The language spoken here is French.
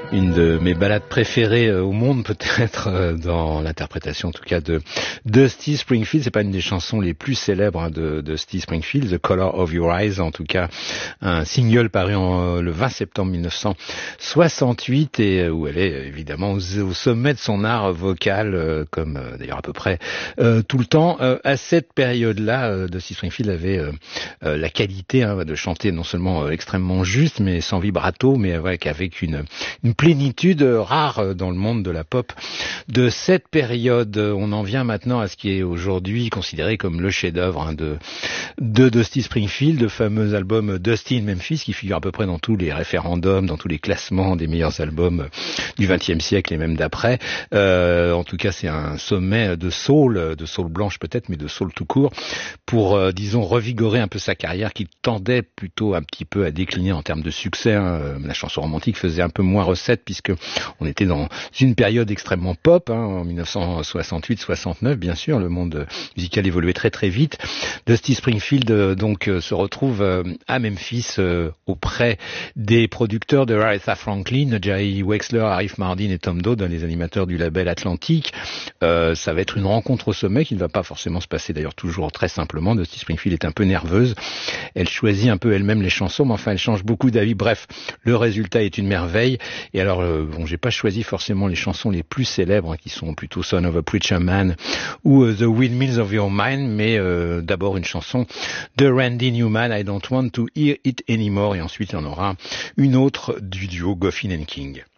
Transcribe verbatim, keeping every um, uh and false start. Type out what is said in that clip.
Une de mes ballades préférées au monde, peut-être, dans l'interprétation en tout cas de Dusty Springfield. C'est pas une des chansons les plus célèbres hein, de, de Dusty Springfield, The Color of Your Eyes, en tout cas un single paru en, le vingt septembre mille neuf cent soixante-huit et où elle est évidemment au, au sommet de son art vocal, euh, comme euh, d'ailleurs à peu près euh, tout le temps. Euh, à cette période-là, euh, Dusty Springfield avait euh, euh, la qualité hein, de chanter non seulement euh, extrêmement juste, mais sans vibrato, mais avec, avec une, une plénitude rare dans le monde de la pop de cette période. On en vient maintenant à ce qui est aujourd'hui considéré comme le chef-d'œuvre hein, de, de Dusty Springfield, le fameux album Dusty in Memphis qui figure à peu près dans tous les référendums, dans tous les classements des meilleurs albums du vingtième siècle et même d'après. Euh, en tout cas, c'est un sommet de soul, de soul blanche peut-être, mais de soul tout court, pour, euh, disons, revigorer un peu sa carrière qui tendait plutôt un petit peu à décliner en termes de succès. Hein. La chanson romantique faisait un peu moins recette puisque on était dans une période extrêmement pop, hein, en mille neuf cent soixante-huit soixante-neuf, bien sûr, le monde musical évoluait très très vite. Dusty Springfield euh, donc euh, se retrouve euh, à Memphis euh, auprès des producteurs de Aretha Franklin, Jerry Wexler, Arif Mardin et Tom Dowd, les animateurs du label Atlantique. Euh, ça va être une rencontre au sommet qui ne va pas forcément se passer d'ailleurs toujours très simplement. Dusty Springfield est un peu nerveuse, elle choisit un peu elle-même les chansons, mais enfin elle change beaucoup d'avis. Bref, le résultat est une merveille. Et alors, euh, bon, j'ai pas choisi forcément les chansons les plus célèbres, hein, qui sont plutôt Son of a Preacher Man ou uh, The Windmills of Your Mind, mais euh, d'abord une chanson de Randy Newman, I Don't Want to Hear It Anymore, et ensuite il y en aura une autre du duo Goffin and King.